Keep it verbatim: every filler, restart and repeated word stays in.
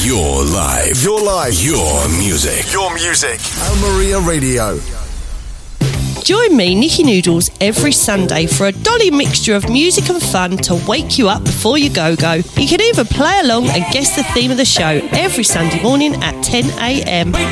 Your life. Your life. Your music. Your music. Almeria Radio. Join me, Nikki Noodles, every Sunday for a dolly mixture of music and fun to wake you up before you go-go. You can even play along and guess the theme of the show every Sunday morning at ten a m.